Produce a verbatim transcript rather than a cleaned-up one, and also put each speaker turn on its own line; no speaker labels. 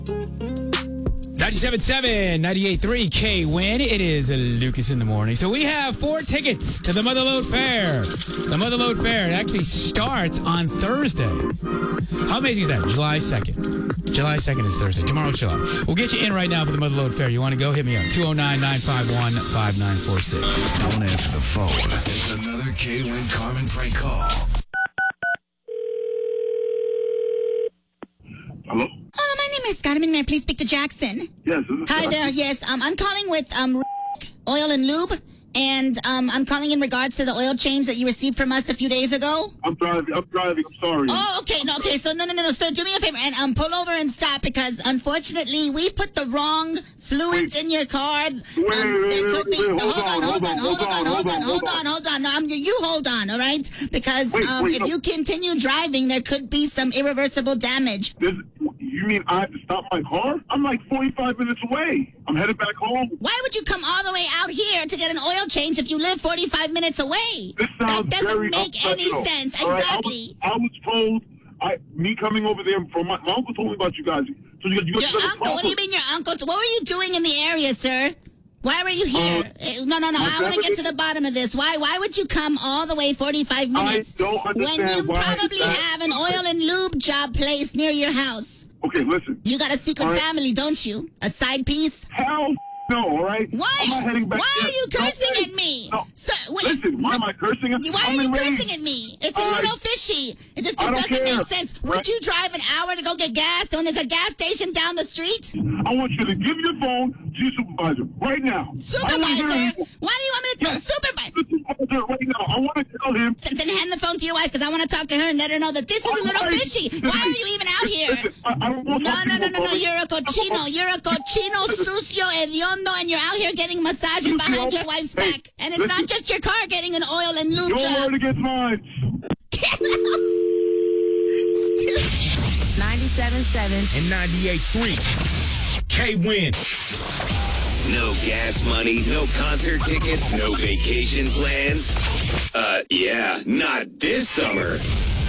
ninety-seven point seven, ninety-eight point three K-Win. It is Lucas in the morning. So we have four tickets to the Motherload Fair. The Motherload Fair, it actually starts on Thursday. How amazing is that? July second. July second is Thursday. Tomorrow's July. We'll get you in right now for the Motherload Fair. You want to go? Hit me up. two oh nine, nine five one, five nine four six.
Don't answer the phone. It's another K-Win Carmen prank call.
Hello?
Hello, my name is Carmen. May I please speak to Jackson?
Yes, this is
Hi
Jackson.
there. Yes, um, I'm calling with um Oil and Lube, and um, I'm calling in regards to the oil change that you received from us a few days ago.
I'm driving. I'm driving. I'm sorry.
Oh, okay. No, okay. So no, no, no, no. So do me a favor and um, pull over and stop because unfortunately we put the wrong fluids
Wait.
in your car. Um,
Wait, wait,
there
wait,
could be.
wait,
Hold on, hold on, hold on, hold on, hold on, hold on. No, I'm, you hold on, all right? Because
Wait,
um,
wait,
if
no.
you continue driving, there could be some irreversible damage.
This, you mean I have to stop my car? I'm like forty-five minutes away. I'm headed back home.
Why would you come all the way out here to get an oil change if you live forty-five minutes away?
This
That
sounds
doesn't
very
make any
unprofessional.
sense.
All right,
Exactly.
I, was, I was told, I me coming over there from my, my uncle told me about you guys. So you, you
Your
got
uncle? What do you mean your uncle? What were you doing in the area, sir? Why were you here?
Uh,
Eh, no, no, no.
my
I want to get
family-
to the bottom of this. Why Why would you come all the way forty-five minutes
don't
when
understand
you
why
probably
that-
have an oil and lube job place near your house?
Okay, listen.
You got a secret
All right.
family, don't you? A side piece?
Hell no, all right?
Why?
I'm not heading back
Why
there.
are you
No,
cursing
wait.
at me?
No.
Sir, what,
Listen, why am I cursing?
Why
I'm
are you
enraged.
cursing at me? It's a
All right.
little fishy. It just
I
it
don't
doesn't
care.
make sense. Would
Right.
you drive an hour to go get gas when there's a gas station down the street?
I want you to give your phone to your supervisor right now. I wanna
Supervisor?
hear you.
Why do you want me to
Yes.
supervisor?
The supervisor right now. I want to tell him.
Then then hand the phone to your wife because I want to talk to her and let her know that this is a little
Alright.
fishy. Why are you even out here?
Listen, I, I don't want
No,
some
no, no,
people
no, no.
calling-
You're a cochino. You're a cochino, sucio, hediondo, and you're out here getting massages behind your wife's
Hey,
back. And it's
listen.
not just your car getting an oil and lube
Your
job.
word against mine.
ninety-seven point seven
And ninety-eight point three K-Win.
No gas money, no concert tickets, no vacation plans. Uh, yeah, not this summer.